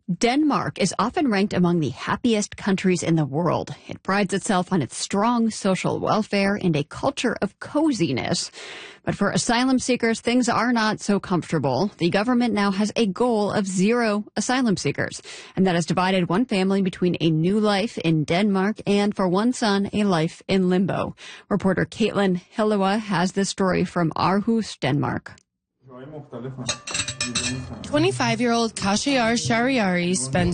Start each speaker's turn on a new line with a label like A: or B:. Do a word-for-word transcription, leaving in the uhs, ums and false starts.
A: Denmark is often ranked among the happiest countries in the world. It prides itself on its strong social welfare and a culture of coziness. But for asylum seekers, things are not so comfortable. The government now has a goal of zero asylum seekers, and that has divided one family between a new life in Denmark and, for one son, a life in limbo. Reporter Caitlin Hillewa has this story from Aarhus, Denmark.
B: twenty-five-year-old Kashiar Shariari spends